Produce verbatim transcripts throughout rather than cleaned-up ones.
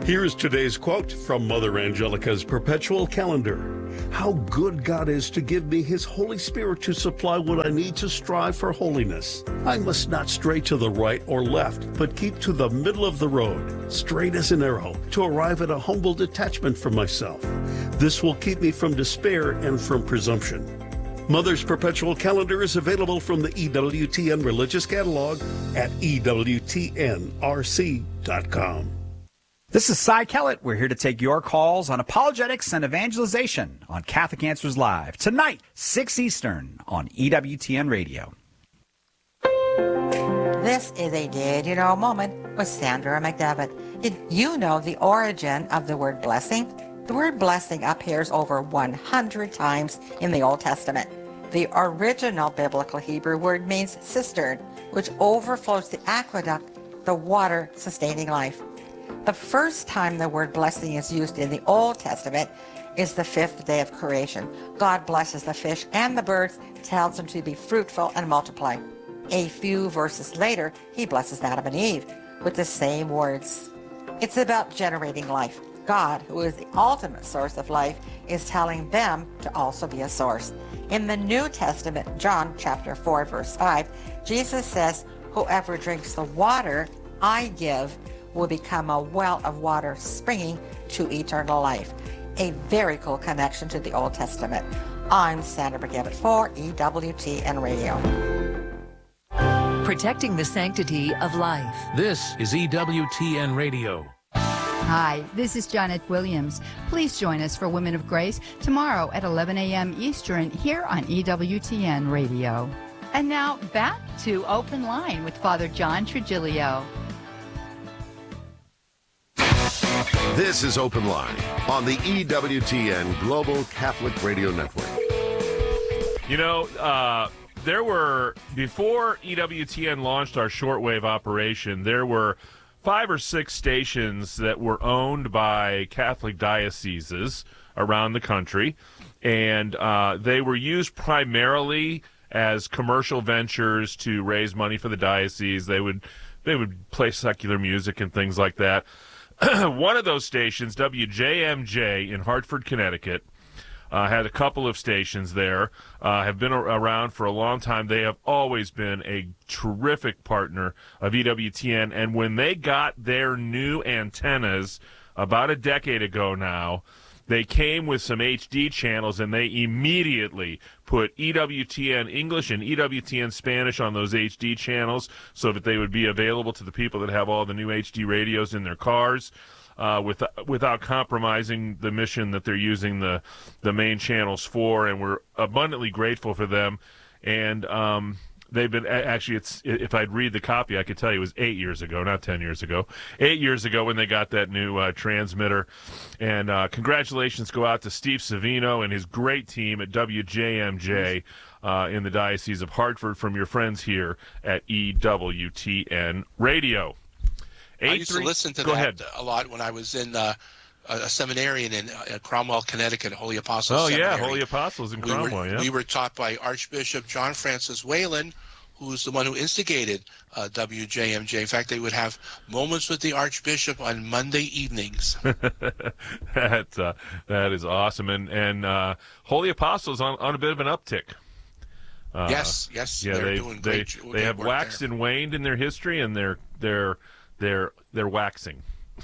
Here is today's quote from Mother Angelica's Perpetual Calendar. How good God is to give me His Holy Spirit to supply what I need to strive for holiness. I must not stray to the right or left, but keep to the middle of the road, straight as an arrow, to arrive at a humble detachment from myself. This will keep me from despair and from presumption. Mother's Perpetual Calendar is available from the E W T N Religious Catalog at E W T N R C dot com. This is Cy Kellett. We're here to take your calls on apologetics and evangelization on Catholic Answers Live. Tonight, six Eastern on E W T N Radio. This is a Did You Know moment with Sandra McDevitt. Did you know the origin of the word blessing? The word blessing appears over one hundred times in the Old Testament. The original biblical Hebrew word means cistern, which overflows the aqueduct, the water sustaining life. The first time the word blessing is used in the Old Testament is the fifth day of creation. God blesses the fish and the birds, tells them to be fruitful and multiply. A few verses later, he blesses Adam and Eve with the same words. It's about generating life. God, who is the ultimate source of life, is telling them to also be a source. In the New Testament, John chapter four, verse five, Jesus says, whoever drinks the water I give will become a well of water springing to eternal life. A very cool connection to the Old Testament. I'm Sandra McDevitt for E W T N Radio. Protecting the sanctity of life. This is E W T N Radio. Hi, this is Janet Williams. Please join us for Women of Grace tomorrow at eleven a.m. Eastern here on E W T N Radio. And now back to Open Line with Father John Trigilio. This is Open Line on the E W T N Global Catholic Radio Network. You know, uh, there were, before E W T N launched our shortwave operation, there were five or six stations that were owned by Catholic dioceses around the country, and uh, they were used primarily as commercial ventures to raise money for the diocese. They would they would play secular music and things like that. One of those stations, W J M J in Hartford, Connecticut, uh, had a couple of stations there, uh, have been a- around for a long time. They have always been a terrific partner of E W T N, and when they got their new antennas about a decade ago now, they came with some H D channels, and they immediately put E W T N English and E W T N Spanish on those H D channels so that they would be available to the people that have all the new H D radios in their cars, uh, with, without compromising the mission that they're using the, the main channels for, and we're abundantly grateful for them. And um, they've been, actually, it's if I'd read the copy, I could tell you it was eight years ago, not ten years ago. Eight years ago when they got that new uh, transmitter. And uh, congratulations go out to Steve Savino and his great team at W J M J uh, in the Diocese of Hartford from your friends here at E W T N Radio. I used to listen to go that ahead. a lot when I was in uh, a seminarian in uh, Cromwell, Connecticut, Holy Apostles Oh, Seminary. yeah, Holy Apostles in we Cromwell, were, yeah. We were taught by Archbishop John Francis Whalen, who's the one who instigated uh, W J M J. In fact, they would have moments with the Archbishop on Monday evenings. that, uh, that is awesome. And, and uh, Holy Apostles on, on a bit of an uptick. Uh, yes, yes, yeah, they're they, doing they, great. They great have work waxed there. and waned in their history, and they're they're they're they're waxing.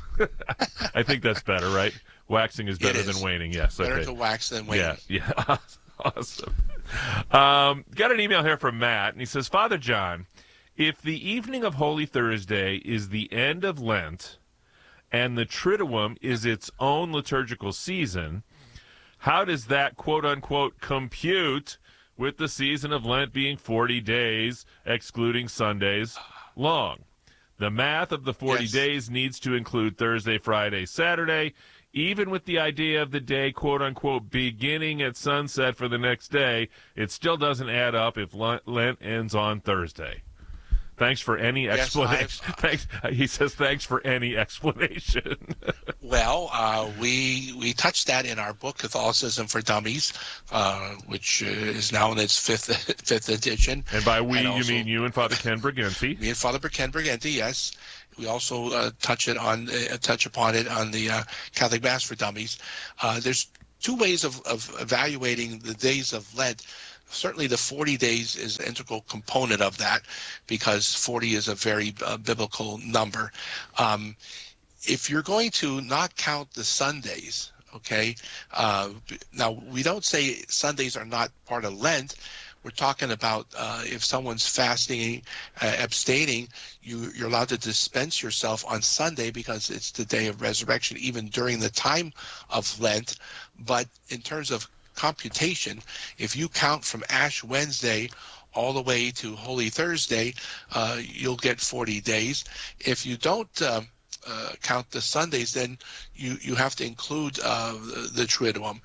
I think that's better, right? Waxing is better It is. than waning. Yes, Better okay. to wax than wane. Yeah, yeah, awesome. Um, got an email here from Matt, and he says, Father John, if the evening of Holy Thursday is the end of Lent, and the Triduum is its own liturgical season, how does that quote unquote compute with the season of Lent being forty days, excluding Sundays, long? The math of the forty Yes. days needs to include Thursday, Friday, Saturday, even with the idea of the day, quote-unquote, beginning at sunset for the next day. It still doesn't add up if Lent ends on Thursday. Thanks for any Yes, explanation. I've- Thanks. He says thanks for any explanation. Well, uh, we we touched that in our book, Catholicism for Dummies, uh, which uh, is now in its fifth fifth edition. And by we, And you also- mean you and Father Ken Briganti. Me and Father Ken Briganti, yes. We also uh, touch it on uh, touch upon it on the uh, Catholic Mass for Dummies. Uh, there's two ways of, of evaluating the days of Lent. Certainly the forty days is an integral component of that, because forty is a very uh, biblical number. Um, if you're going to not count the Sundays, okay, uh, now we don't say Sundays are not part of Lent. We're talking about uh, if someone's fasting, uh, abstaining, you, you're allowed to dispense yourself on Sunday because it's the day of resurrection, even during the time of Lent. But in terms of computation, if you count from Ash Wednesday all the way to Holy Thursday, uh, you'll get forty days. If you don't uh, uh, count the Sundays, then you, you have to include uh, the, the Triduum.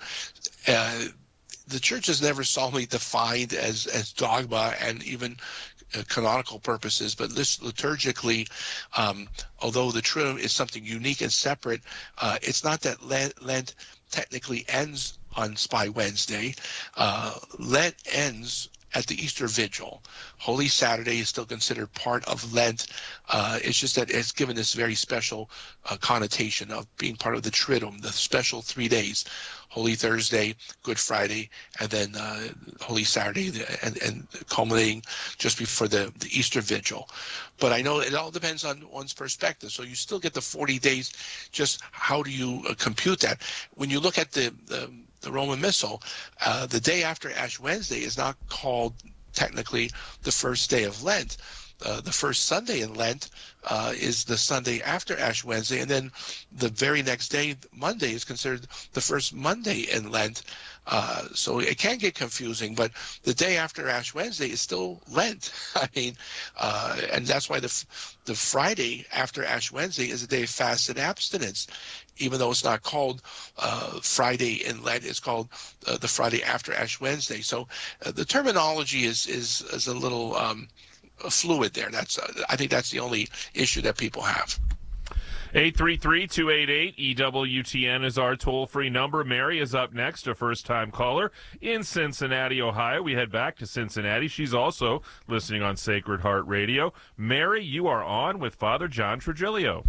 Uh, The church is never solemnly defined as, as dogma and even uh, canonical purposes, but this liturgically, um, although the Triduum is something unique and separate, uh, it's not that Lent, Lent technically ends on Spy Wednesday. Uh, Lent ends at the Easter Vigil. Holy Saturday is still considered part of Lent. Uh, it's just that it's given this very special uh, connotation of being part of the Triduum, the special three days. Holy Thursday, Good Friday, and then uh, Holy Saturday, and, and culminating just before the, the Easter Vigil. But I know it all depends on one's perspective. So you still get the forty days, just how do you uh, compute that? When you look at the, the, the Roman Missal, uh, the day after Ash Wednesday is not called technically the first day of Lent. Uh, the first Sunday in Lent uh, is the Sunday after Ash Wednesday, and then the very next day, Monday, is considered the first Monday in Lent. Uh, so it can get confusing, but the day after Ash Wednesday is still Lent. I mean, uh, and that's why the the Friday after Ash Wednesday is a day of fast and abstinence, even though it's not called uh, Friday in Lent. It's called uh, the Friday after Ash Wednesday. So uh, the terminology is is is a little Um, fluid there. That's uh, I think that's the only issue that people have. eight three three, two eight eight, E W T N is our toll-free number. Mary is up next, a first-time caller in Cincinnati, Ohio. We head back to Cincinnati. She's also listening on Sacred Heart Radio. Mary, you are on with Father John Trigilio.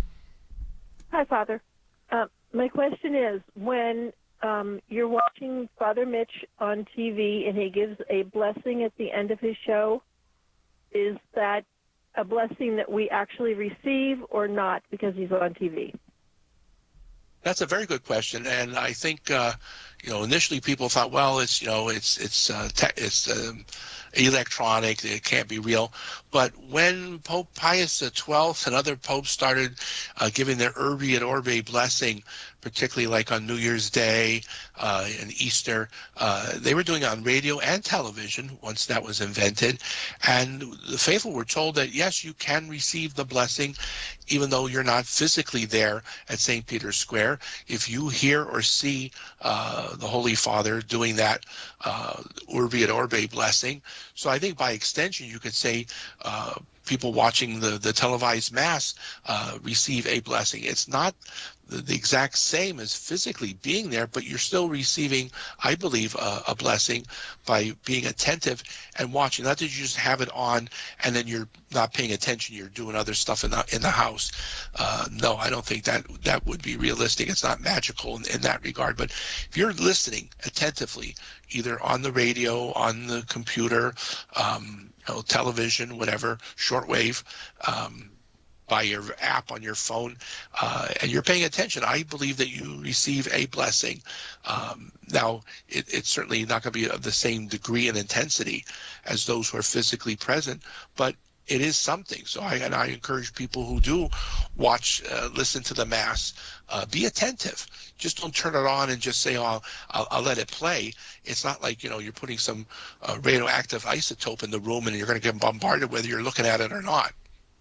Hi, Father. Uh, my question is, when um, you're watching Father Mitch on T V and he gives a blessing at the end of his show, is that a blessing that we actually receive or not because he's on T V? That's a very good question, and I think uh, you know initially people thought, well, it's you know it's it's uh, te- it's um, electronic, it can't be real. But when Pope Pius the twelfth and other popes started uh, giving their Urbi et Orbi blessing, particularly like on New Year's Day uh, and Easter, uh, they were doing it on radio and television once that was invented. And the faithful were told that, yes, you can receive the blessing even though you're not physically there at Saint Peter's Square. If you hear or see uh, the Holy Father doing that uh, Urbi et Orbi blessing. So I think by extension you could say uh, people watching the, the televised Mass uh, receive a blessing. It's not the, the exact same as physically being there, but you're still receiving, I believe, uh, a blessing by being attentive and watching. Not that you just have it on and then you're not paying attention, you're doing other stuff in the, in the house. Uh, no, I don't think that that would be realistic. It's not magical in, in that regard. But if you're listening attentively, either on the radio, on the computer, um, you know, television, whatever, shortwave, um, by your app on your phone, uh, and you're paying attention, I believe that you receive a blessing. Um, now, it, it's certainly not going to be of the same degree and intensity as those who are physically present, but it is something. So I, and I encourage people who do watch, uh, listen to the Mass, uh, be attentive. Just don't turn it on and just say, oh, I'll, I'll, I'll let it play. It's not like, you know, you're putting some uh, radioactive isotope in the room and you're going to get bombarded whether you're looking at it or not.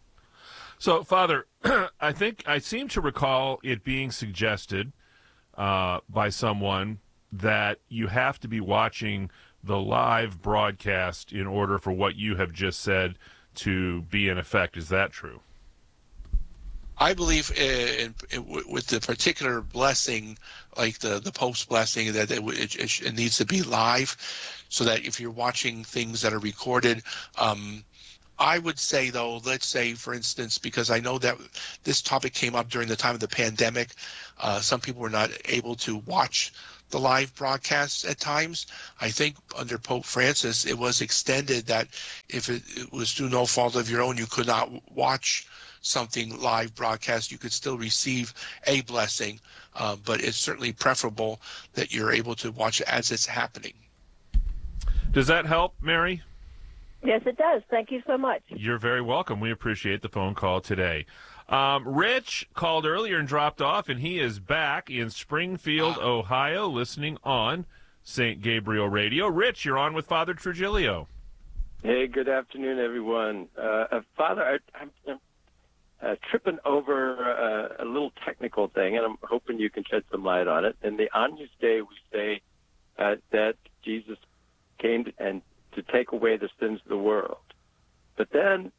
So, Father, I think I seem to recall it being suggested uh, by someone that you have to be watching the live broadcast in order for what you have just said to be in effect. Is that true? I believe in, in, with the particular blessing, like the, the Pope's blessing, that it, it, it needs to be live, so that if you're watching things that are recorded, um, I would say, though, let's say, for instance, because I know that this topic came up during the time of the pandemic, uh, some people were not able to watch the live broadcasts at times. I think under Pope Francis, it was extended that if it, it was through no fault of your own, you could not watch something live broadcast, you could still receive a blessing, uh, but it's certainly preferable that you're able to watch it as it's happening. Does that help, Mary? Yes, it does. Thank you so much. You're very welcome. We appreciate the phone call today. Um, Rich called earlier and dropped off, and he is back in Springfield, Ohio, listening on Saint Gabriel Radio. Rich, you're on with Father Trujillo. Hey, good afternoon, everyone. Uh, Father, I, I'm, I'm uh, tripping over uh, a little technical thing, and I'm hoping you can shed some light on it. In the Agnus Dei, we say uh, that Jesus came to, and to take away the sins of the world. But then,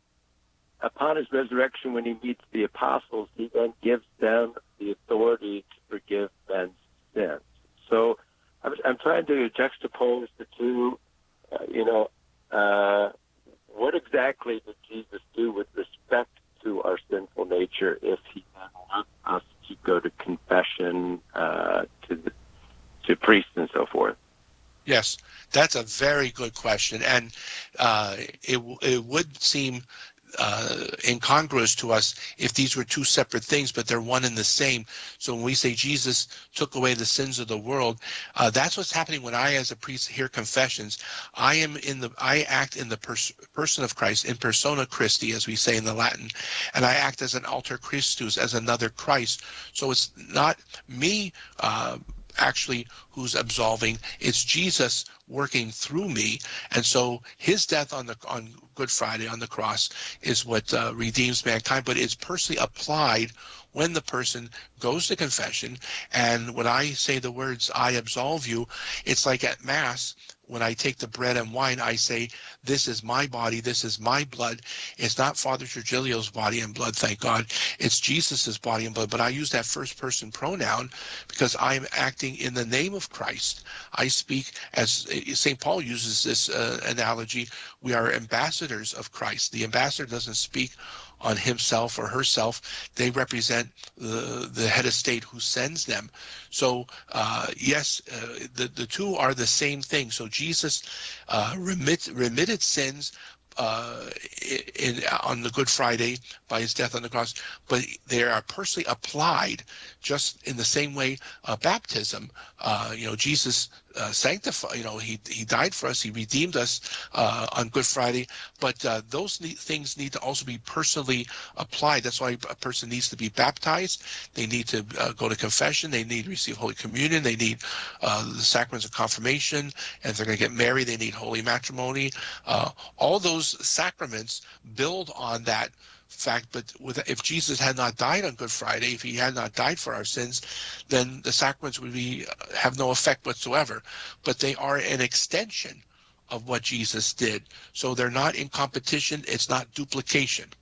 upon his resurrection, when he meets the apostles, he then gives them the authority to forgive men's sins. So I'm, I'm trying to juxtapose the two. Uh, you know, uh, what exactly did Jesus do with respect to our sinful nature if he then wants us to go to confession, uh, to the, to priests and so forth? Yes, that's a very good question, and uh, it it would seem uh, incongruous to us if these were two separate things, but they're one and the same. So when we say Jesus took away the sins of the world, uh, that's what's happening when I, as a priest, hear confessions. I am in the I act in the pers- person of Christ, in persona Christi, as we say in the Latin, and I act as an alter Christus, as another Christ. So it's not me. Uh, actually who's absolving, it's Jesus working through me. And so his death on the on Good Friday on the cross is what uh, redeems mankind, but it's personally applied when the person goes to confession. And when I say the words, I absolve you, it's like at Mass, when I take the bread and wine, I say, this is my body, this is my blood. It's not Father Trujillo's body and blood, thank God. It's Jesus's body and blood. But I use that first person pronoun because I'm acting in the name of Christ. I speak, as Saint Paul uses this uh, analogy, we are ambassadors of Christ. The ambassador doesn't speak on himself or herself. They represent the, the head of state who sends them. So uh, yes, uh, the, the two are the same thing. So Jesus uh, remit, remitted sins uh, in, on the Good Friday by his death on the cross, but they are personally applied just in the same way uh, baptism. Uh, you know, Jesus uh, sanctified, you know, he he died for us, he redeemed us uh, on Good Friday, but uh, those ne- things need to also be personally applied. That's why a person needs to be baptized. They need to uh, go to confession. They need to receive Holy Communion. They need uh, the sacraments of confirmation. And if they're going to get married, they need holy matrimony. Uh, all those sacraments build on that fact, but with, if Jesus had not died on Good Friday, if he had not died for our sins, then the sacraments would be have no effect whatsoever. But they are an extension of what Jesus did. So they're not in competition. It's not duplication.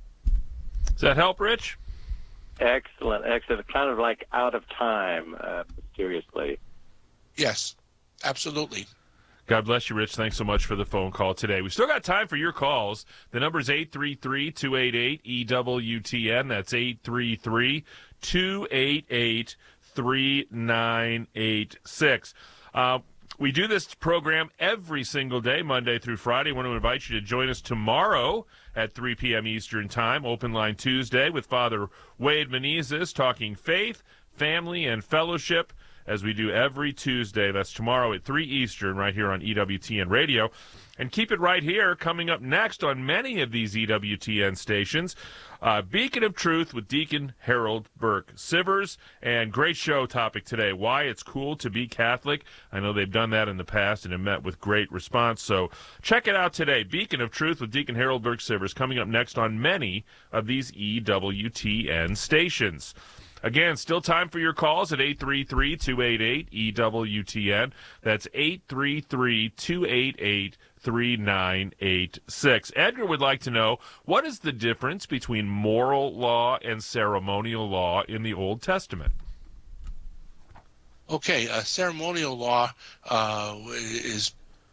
Does that help, Rich? Excellent, excellent. Kind of like out of time, uh, mysteriously. Yes, absolutely. God bless you, Rich. Thanks so much for the phone call today. We still got time for your calls. The number is eight three three, two eight eight, E W T N. That's eight three three, two eight eight, three nine eight six. Uh, we do this program every single day, Monday through Friday. I want to invite you to join us tomorrow at three p.m. Eastern Time, Open Line Tuesday, with Father Wade Menezes, talking faith, family, and fellowship, as we do every Tuesday. That's tomorrow at three Eastern, right here on E W T N Radio. And keep it right here. Coming up next on many of these E W T N stations, uh, Beacon of Truth with Deacon Harold Burke Sivers. And great show topic today, why it's cool to be Catholic. I know they've done that in the past and have met with great response. So check it out today. Beacon of Truth with Deacon Harold Burke Sivers, coming up next on many of these E W T N stations. Again, still time for your calls at eight three three, two eight eight, E W T N. That's eight three three, two eight eight, three nine eight six. Edgar would like to know, what is the difference between moral law and ceremonial law in the Old Testament? Okay, uh, ceremonial law uh, is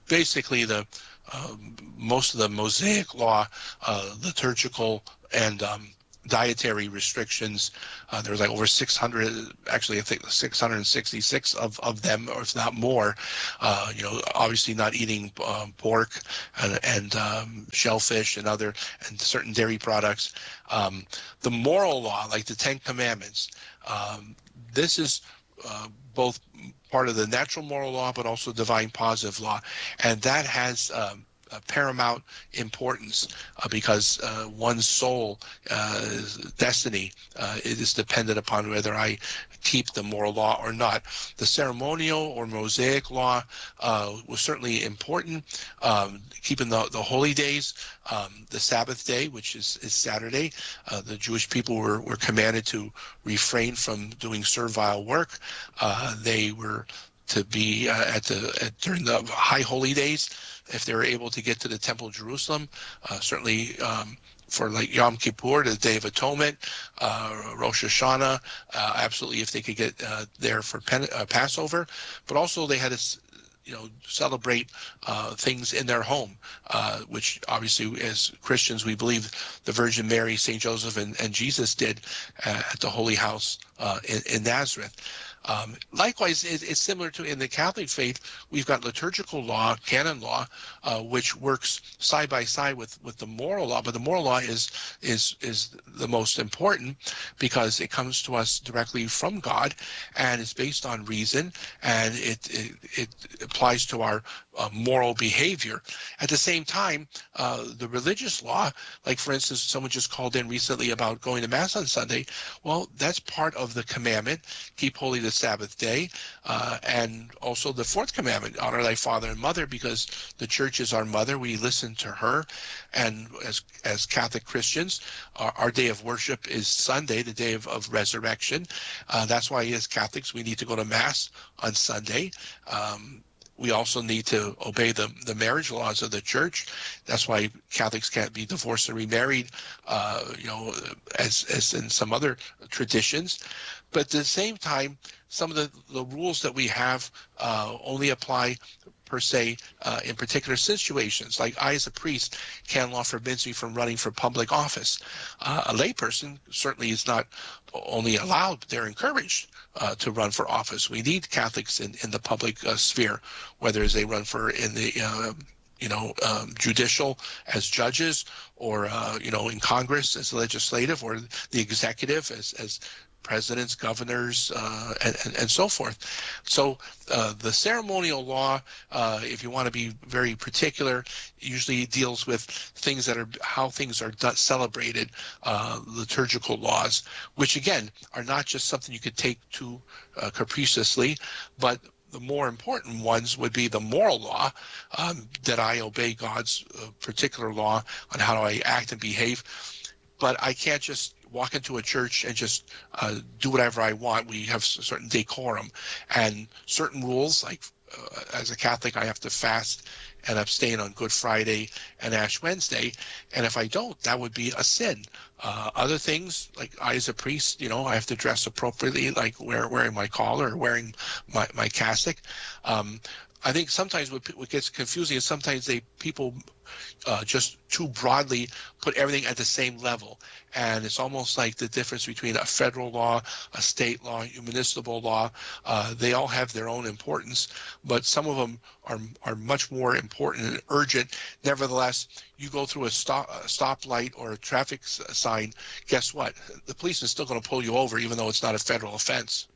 basically the um, most of the Mosaic law, uh, liturgical and um, dietary restrictions. Uh, there was like over six hundred, actually I think six hundred sixty-six of, of them, or if not more. Uh, you know, obviously not eating um, pork and, and um, shellfish and other and certain dairy products. Um, the moral law, like the Ten Commandments, um, this is uh, both part of the natural moral law, but also divine positive law, and that has um, Uh, paramount importance uh, because uh, one's soul uh, destiny uh, it is dependent upon whether I keep the moral law or not. The ceremonial or Mosaic law uh, was certainly important, um, keeping the, the holy days, um, the Sabbath day, which is, is Saturday. Uh, the Jewish people were, were commanded to refrain from doing servile work. Uh, they were to be uh, at the at, during the high holy days, if they were able to get to the Temple of Jerusalem, uh, certainly um, for like Yom Kippur, the Day of Atonement, uh, Rosh Hashanah, uh, absolutely if they could get uh, there for Pen- uh, Passover, but also they had to, you know, celebrate uh, things in their home, uh, which obviously as Christians we believe the Virgin Mary, Saint Joseph, and, and Jesus did uh, at the Holy House uh, in, in Nazareth. Um, likewise, it, it's similar to in the Catholic faith. We've got liturgical law, canon law, uh, which works side by side with, with the moral law. But the moral law is is is the most important because it comes to us directly from God, and it's based on reason, and it it, it applies to our uh, moral behavior. At the same time, uh, the religious law, like for instance, someone just called in recently about going to Mass on Sunday. Well, that's part of the commandment: keep holy the Sabbath day, uh, and also the fourth commandment: honor thy father and mother, because the church is our mother. We listen to her, and as as Catholic Christians, our, our day of worship is Sunday, the day of, of resurrection. Uh, that's why as Catholics we need to go to Mass on Sunday. Um, We also need to obey the, the marriage laws of the church. That's why Catholics can't be divorced and remarried, uh, you know, as, as in some other traditions. But at the same time, some of the, the rules that we have uh, only apply per se uh, in particular situations. Like I, as a priest, canon law forbids me from running for public office. Uh, a layperson certainly is not only allowed, but they're encouraged uh, to run for office. We need Catholics in, in the public uh, sphere, whether as they run for in the uh, you know, um, judicial as judges, or uh, you know, in Congress as legislative, or the executive as as presidents, governors, uh, and, and, and so forth. So uh, the ceremonial law, uh, if you want to be very particular, usually deals with things that are how things are done, celebrated, uh, liturgical laws, which again are not just something you could take too uh, capriciously, but the more important ones would be the moral law, um, that I obey God's uh, particular law on how do I act and behave. But I can't just walk into a church and just uh, do whatever I want. We have a certain decorum and certain rules. Like uh, as a Catholic, I have to fast and abstain on Good Friday and Ash Wednesday. And if I don't, that would be a sin. Uh, other things, like I as a priest, you know, I have to dress appropriately, like wear, wearing my collar or wearing my, my cassock. Um, I think sometimes what, what gets confusing is sometimes they people uh, just too broadly put everything at the same level, and it's almost like the difference between a federal law, a state law, a municipal law. Uh, they all have their own importance, but some of them are are much more important and urgent. Nevertheless, you go through a stop a stoplight or a traffic sign, guess what? The police is still going to pull you over, even though it's not a federal offense.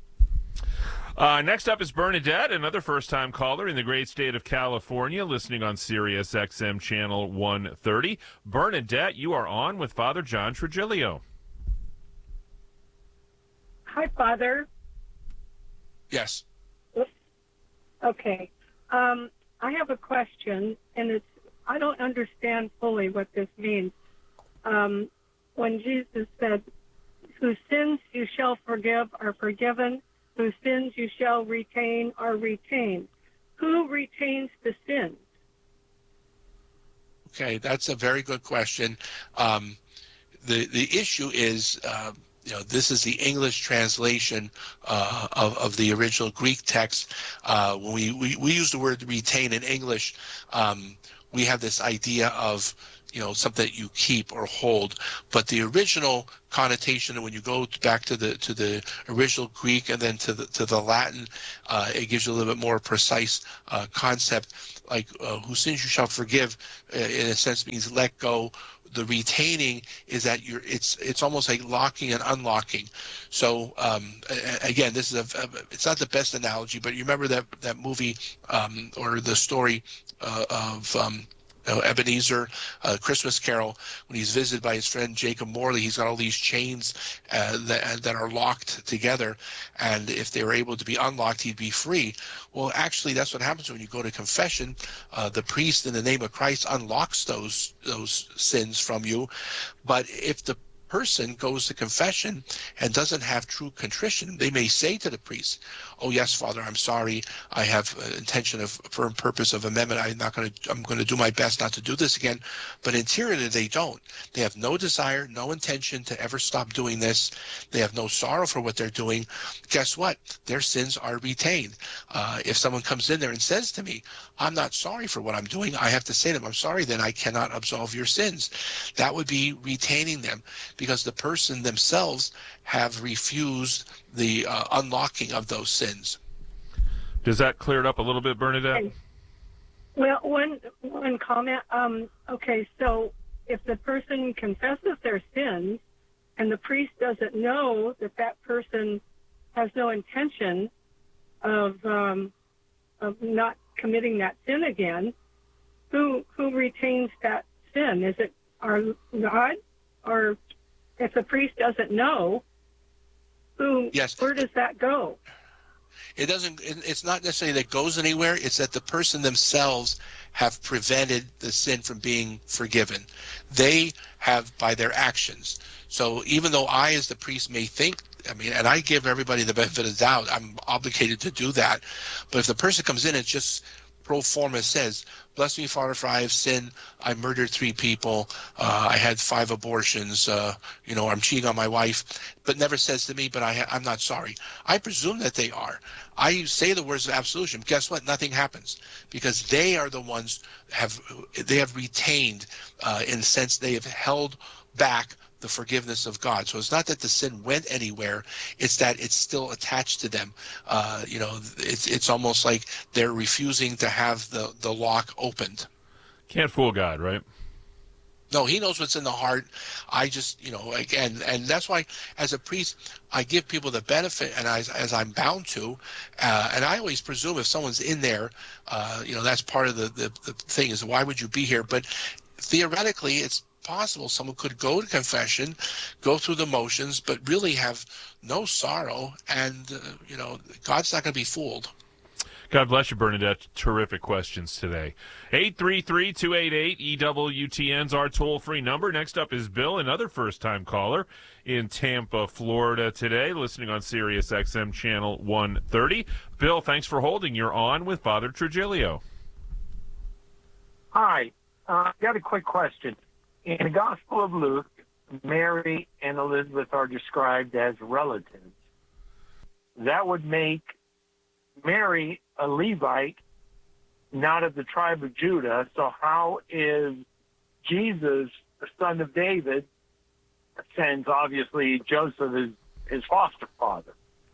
Uh, next up is Bernadette, another first-time caller in the great state of California, listening on Sirius X M channel one thirty. Bernadette, you are on with Father John Trigilio. Hi, Father. Yes. Okay. Um, I have a question, and it's I don't understand fully what this means. Um, when Jesus said, "Whose sins you shall forgive are forgiven, whose sins you shall retain are retained." Who retains the sins? Okay, that's a very good question. Um, the the issue is uh, you know, this is the English translation uh, of, of the original Greek text. Uh, when we, we, we use the word retain in English, um, we have this idea of, you know, something that you keep or hold. But the original connotation, when you go back to the to the original Greek and then to the to the Latin, uh, it gives you a little bit more precise uh, concept. Like uh, whose sins you shall forgive, uh, in a sense, means let go. The retaining is that you're it's it's almost like locking and unlocking. So um, again, this is a, a it's not the best analogy, but you remember that that movie um, or the story uh, of um, Uh, Ebenezer, uh, Christmas Carol, when he's visited by his friend Jacob Morley. He's got all these chains uh, that, that are locked together, and if they were able to be unlocked, he'd be free. Well, actually, that's what happens when you go to confession. Uh, the priest, in the name of Christ, unlocks those those sins from you. But if the person goes to confession and doesn't have true contrition, they may say to the priest, "Oh yes, Father, I'm sorry. I have uh, intention of firm purpose of amendment. I'm not going to. I'm going to do my best not to do this again." But interiorly, they don't. They have no desire, no intention to ever stop doing this. They have no sorrow for what they're doing. Guess what? Their sins are retained. Uh, if someone comes in there and says to me, "I'm not sorry for what I'm doing," I have to say to them, "I'm sorry. Then I cannot absolve your sins." That would be retaining them, because the person themselves have refused the uh, unlocking of those sins. Does that clear it up a little bit, Bernadette? Well, one one comment. Um, okay, so if the person confesses their sins and the priest doesn't know that that person has no intention of um, of not committing that sin again, who who retains that sin? Is it our God, or if the priest doesn't know, who? Yes. Where does that go? It doesn't. It's not necessarily that it goes anywhere. It's that the person themselves have prevented the sin from being forgiven. They have by their actions. So even though I, as the priest, may think, I mean, and I give everybody the benefit of the doubt, I'm obligated to do that. But if the person comes in and just pro forma says, "Bless me, Father, for I have sinned. I murdered three people. Uh, I had five abortions. Uh, you know, I'm cheating on my wife," but never says to me, "But I ha- I'm not sorry." I presume that they are. I say the words of absolution. Guess what? Nothing happens, because they are the ones have they have retained, uh, in the sense they have held back the forgiveness of God. So it's not that the sin went anywhere, it's that it's still attached to them. Uh, you know, it's it's almost like they're refusing to have the, the lock opened. Can't fool God, right? No, he knows what's in the heart. I just, you know, again, and that's why as a priest, I give people the benefit, and as, as I'm bound to, uh, and I always presume if someone's in there, uh, you know, that's part of the, the, the thing is, why would you be here? But theoretically, it's possible someone could go to confession, go through the motions, but really have no sorrow, and uh, you know, God's not going to be fooled. God bless you, Bernadette. Terrific questions today. eight three three, two eight eight, E W T N's our toll-free number. Next up is Bill, another first-time caller in Tampa, Florida today, listening on Sirius X M Channel one thirty. Bill, thanks for holding. You're on with Father Trigilio. Hi. I uh, got a quick question. In the Gospel of Luke, Mary and Elizabeth are described as relatives. That would make Mary a Levite, not of the tribe of Judah. So how is Jesus, the son of David, since obviously Joseph is his foster father?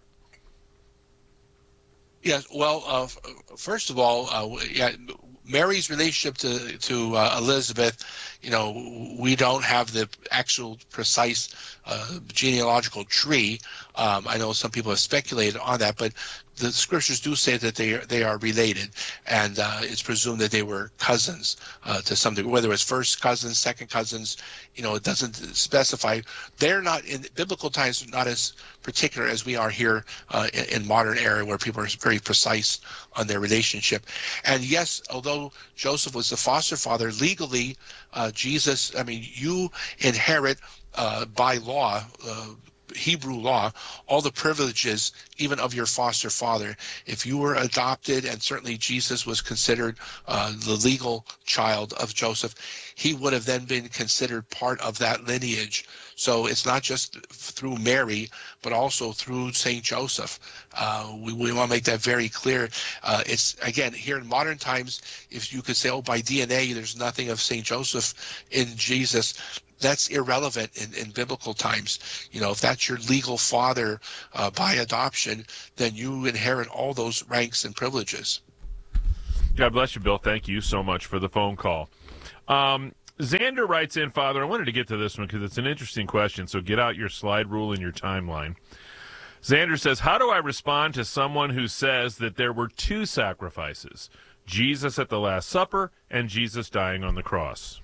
Yes, well, uh, first of all, uh, yeah, Mary's relationship to to uh, Elizabeth, you know, we don't have the actual precise uh, genealogical tree. Um, I know some people have speculated on that, but the scriptures do say that they are, they are related, and uh, it's presumed that they were cousins uh, to some degree. Whether it's first cousins, second cousins, you know, it doesn't specify. They're not in biblical times, not as particular as we are here uh, in, in modern era, where people are very precise on their relationship. And yes, although Joseph was the foster father, legally, uh, Jesus, I mean, you inherit uh, by law. Uh, Hebrew law, all the privileges even of your foster father. If you were adopted, and certainly Jesus was considered uh, the legal child of Joseph, he would have then been considered part of that lineage. So it's not just through Mary, but also through Saint Joseph. Uh, we, we want to make that very clear. Uh, it's, again, here in modern times, if you could say, oh, by D N A, there's nothing of Saint Joseph in Jesus, that's irrelevant in, in biblical times. You know, if that's your legal father uh, by adoption, then you inherit all those ranks and privileges. God bless you, Bill. Thank you so much for the phone call. Um, Xander writes in, Father, I wanted to get to this one because it's an interesting question, so get out your slide rule and your timeline. Xander says, how do I respond to someone who says that there were two sacrifices, Jesus at the Last Supper and Jesus dying on the cross?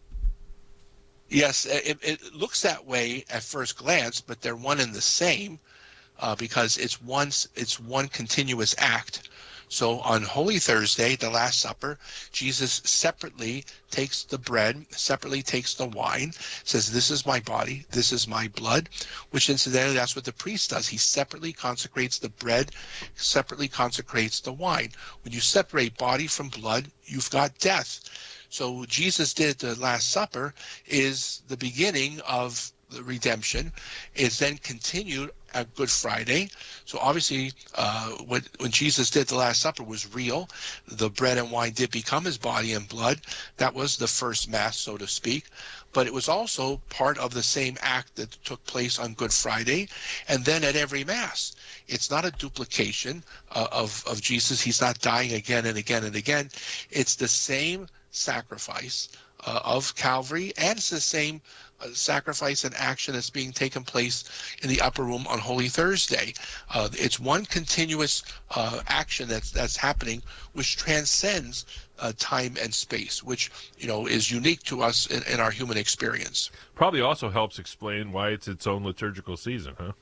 Yes, it, it looks that way at first glance, but they're one and the same uh, because it's one, it's one continuous act. So on Holy Thursday, the Last Supper, Jesus separately takes the bread, separately takes the wine, says, this is my body, this is my blood, which incidentally, that's what the priest does. He separately consecrates the bread, separately consecrates the wine. When you separate body from blood, you've got death. So what Jesus did at the Last Supper is the beginning of the redemption, is then continued at Good Friday. So obviously, uh, when, when Jesus did the Last Supper was real. The bread and wine did become his body and blood. That was the first Mass, so to speak. But it was also part of the same act that took place on Good Friday. And then at every Mass, it's not a duplication uh, of, of Jesus. He's not dying again and again and again. It's the same sacrifice uh, of Calvary, and it's the same uh, sacrifice and action that's being taken place in the upper room on Holy Thursday. Uh, it's one continuous uh, action that's that's happening, which transcends uh, time and space, which you know is unique to us in, in our human experience. Probably also helps explain why it's its own liturgical season, huh?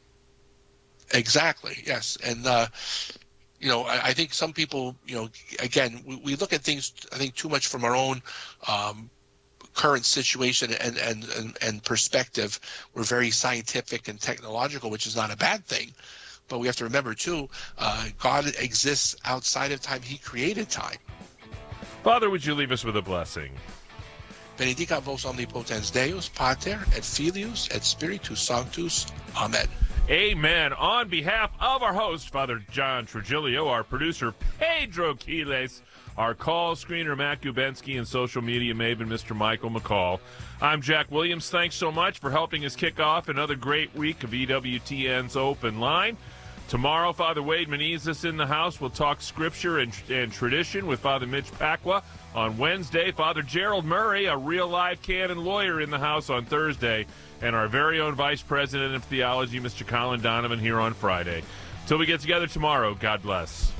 Exactly. Yes, and. Uh, You know, I, I think some people, you know, again, we, we look at things, I think, too much from our own um, current situation and, and, and, and perspective. We're very scientific and technological, which is not a bad thing. But we have to remember, too, uh, God exists outside of time. He created time. Father, would you leave us with a blessing? Benedicat vos omnipotens Deus, Pater, et Filius, et Spiritus Sanctus. Amen. Amen. On behalf of our host, Father John Trujillo, our producer, Pedro Quiles, our call screener, Matt Gubensky, and social media maven, Mister Michael McCall, I'm Jack Williams. Thanks so much for helping us kick off another great week of E W T N's Open Line. Tomorrow, Father Wade Menezes in the house. We'll talk scripture and, and tradition with Father Mitch Pacwa on Wednesday. Father Gerald Murray, a real-life canon lawyer, in the house on Thursday. And our very own Vice President of Theology, Mister Colin Donovan, here on Friday. Till we get together tomorrow, God bless.